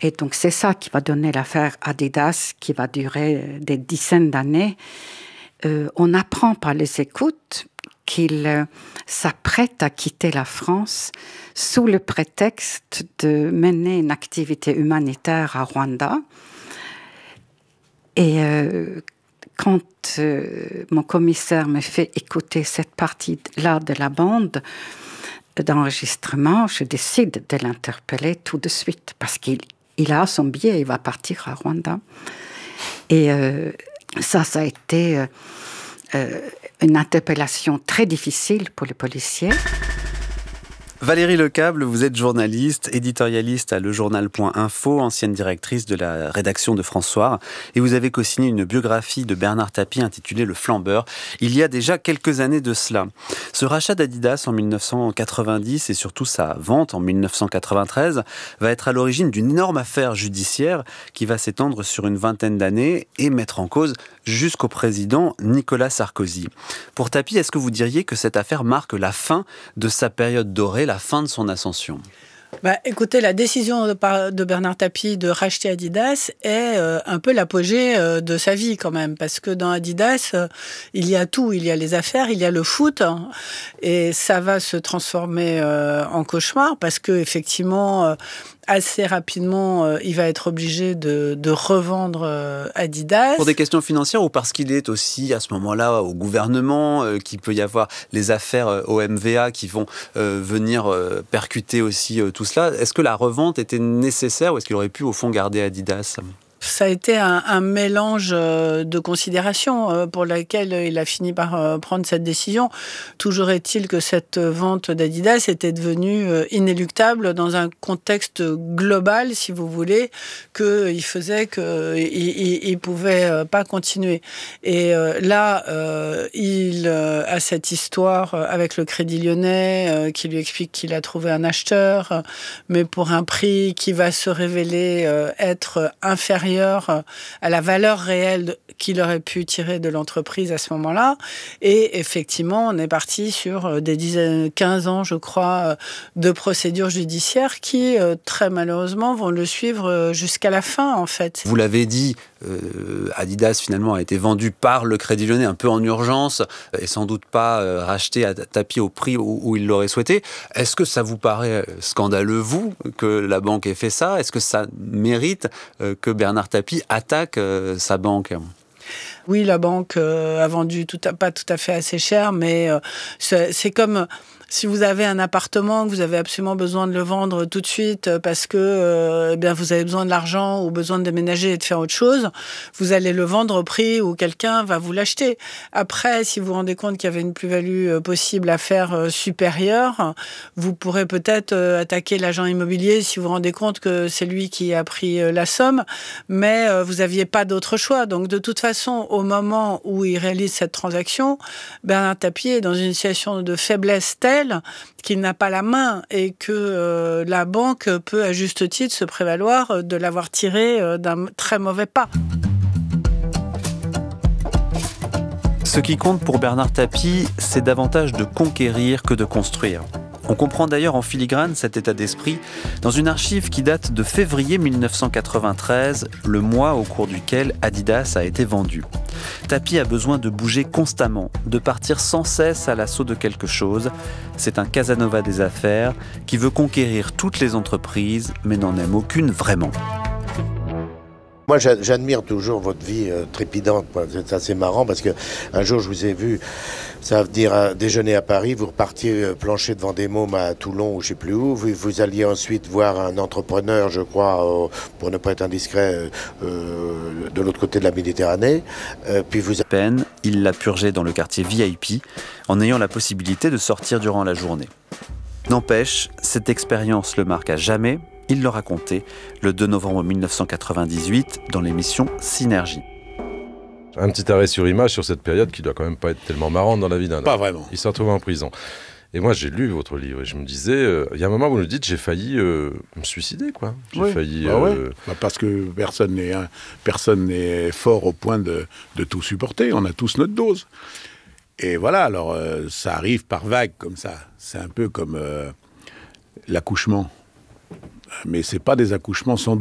Et donc, c'est ça qui va donner l'affaire Adidas, qui va durer des dizaines d'années. On apprend par les écoutes qu'il s'apprête à quitter la France sous le prétexte de mener une activité humanitaire à Rwanda. Et quand mon commissaire me fait écouter cette partie-là de la bande d'enregistrement, je décide de l'interpeller tout de suite parce qu'il a son billet, il va partir à Rwanda. Et ça a été une interpellation très difficile pour les policiers. Valérie Lecable, vous êtes journaliste, éditorialiste à lejournal.info, ancienne directrice de la rédaction de François, et vous avez co-signé une biographie de Bernard Tapie intitulée Le Flambeur, il y a déjà quelques années de cela. Ce rachat d'Adidas en 1990 et surtout sa vente en 1993 va être à l'origine d'une énorme affaire judiciaire qui va s'étendre sur une vingtaine d'années et mettre en cause jusqu'au président Nicolas Sarkozy. Pour Tapie, est-ce que vous diriez que cette affaire marque la fin de sa période dorée, la fin de son ascension? Écoutez, la décision de Bernard Tapie de racheter Adidas est un peu l'apogée de sa vie quand même, parce que dans Adidas, il y a tout, il y a les affaires, il y a le foot, et ça va se transformer en cauchemar, parce que effectivement, assez rapidement, il va être obligé de revendre Adidas. Pour des questions financières ou parce qu'il est aussi à ce moment-là au gouvernement, qu'il peut y avoir les affaires OMVA qui vont venir percuter aussi tout cela. Est-ce que la revente était nécessaire ou est-ce qu'il aurait pu au fond garder Adidas ? Ça a été un mélange de considérations pour laquelle il a fini par prendre cette décision. Toujours est-il que cette vente d'Adidas était devenue inéluctable dans un contexte global, si vous voulez, qu'il faisait qu'il pouvait pas continuer. Et là, il a cette histoire avec le Crédit Lyonnais qui lui explique qu'il a trouvé un acheteur, mais pour un prix qui va se révéler être inférieur à la valeur réelle qu'il aurait pu tirer de l'entreprise à ce moment-là. Et effectivement, on est parti sur des 15 ans, je crois, de procédures judiciaires qui, très malheureusement, vont le suivre jusqu'à la fin, en fait. Vous l'avez dit, Adidas, finalement, a été vendu par le Crédit Lyonnais un peu en urgence et sans doute pas racheté à Tapie au prix où il l'aurait souhaité. Est-ce que ça vous paraît scandaleux, vous, que la banque ait fait ça ? Est-ce que ça mérite que Bernard Tapie attaque sa banque ? Oui, la banque a vendu pas tout à fait assez cher, mais c'est comme si vous avez un appartement, que vous avez absolument besoin de le vendre tout de suite parce que vous avez besoin de l'argent ou besoin de déménager et de faire autre chose, vous allez le vendre au prix où quelqu'un va vous l'acheter. Après, si vous vous rendez compte qu'il y avait une plus-value possible à faire supérieure, vous pourrez peut-être attaquer l'agent immobilier si vous vous rendez compte que c'est lui qui a pris la somme, mais vous n'aviez pas d'autre choix. Donc de toute façon, au moment où il réalise cette transaction, Bernard Tapie est dans une situation de faiblesse telle qu'il n'a pas la main et que la banque peut à juste titre se prévaloir de l'avoir tiré d'un très mauvais pas. Ce qui compte pour Bernard Tapie, c'est davantage de conquérir que de construire. On comprend d'ailleurs en filigrane cet état d'esprit dans une archive qui date de février 1993, le mois au cours duquel Adidas a été vendu. Tapie a besoin de bouger constamment, de partir sans cesse à l'assaut de quelque chose. C'est un Casanova des affaires qui veut conquérir toutes les entreprises, mais n'en aime aucune vraiment. Moi, j'admire toujours votre vie trépidante. C'est assez marrant parce qu'un jour, je vous ai vu, ça veut dire déjeuner à Paris, vous repartiez plancher devant des mômes à Toulon ou je ne sais plus où. Vous alliez ensuite voir un entrepreneur, je crois, pour ne pas être indiscret, de l'autre côté de la Méditerranée. Puis vous... Peine, il l'a purgé dans le quartier VIP en ayant la possibilité de sortir durant la journée. N'empêche, cette expérience le marque à jamais. Il le racontait le 2 novembre 1998 dans l'émission Synergie. Un petit arrêt sur image sur cette période qui doit quand même pas être tellement marrante dans la vie d'un homme. Pas vraiment. Il s'est retrouvé en prison. Et moi, j'ai lu votre livre et je me disais, il y a un moment où vous nous dites, j'ai failli me suicider, quoi. J'ai failli... parce que personne n'est fort au point de tout supporter. On a tous notre dose. Et voilà, alors ça arrive par vagues comme ça. C'est un peu comme l'accouchement. Mais c'est pas des accouchements sans